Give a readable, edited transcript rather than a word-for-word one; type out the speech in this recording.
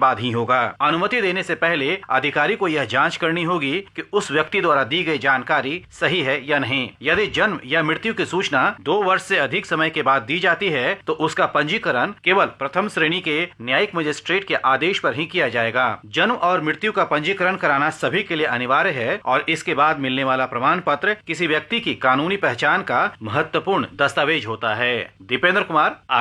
बाद ही होगा। अनुमति देने से पहले अधिकारी को यह जांच करनी होगी कि उस व्यक्ति द्वारा दी गई जानकारी सही है या नहीं। यदि जन्म या मृत्यु की सूचना 2 वर्ष से अधिक समय के बाद दी जाती है तो उसका पंजीकरण केवल प्रथम श्रेणी के न्यायिक मजिस्ट्रेट के आदेश पर ही किया जाएगा। जन्म और मृत्यु का पंजीकरण कराना सभी के लिए अनिवार्य है और इसके बाद मिलने वाला प्रमाण पत्र किसी व्यक्ति की कानूनी पहचान का महत्वपूर्ण दस्तावेज होता है। दीपेंद्र कुमार।